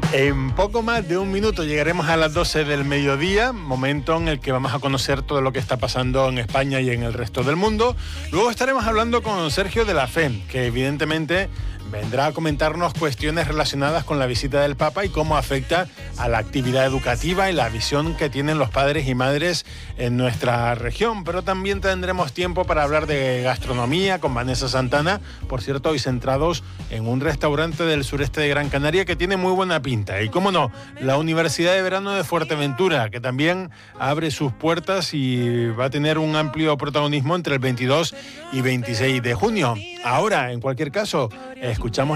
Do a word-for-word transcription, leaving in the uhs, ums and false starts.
En poco más de un minuto llegaremos a las doce del mediodía, momento en el que vamos a conocer todo lo que está pasando en España y en el resto del mundo. Luego estaremos hablando con Sergio de la Fe, que evidentemente vendrá a comentarnos cuestiones relacionadas con la visita del Papa y cómo afecta a la actividad educativa y la visión que tienen los padres y madres en nuestra región. Pero también tendremos tiempo para hablar de gastronomía con Vanessa Santana, por cierto, hoy centrados en un restaurante del sureste de Gran Canaria que tiene muy buena pinta. Y cómo no, la Universidad de Verano de Fuerteventura, que también abre sus puertas y va a tener un amplio protagonismo entre el veintidós y veintiséis de junio. Ahora, en cualquier caso, escuchamos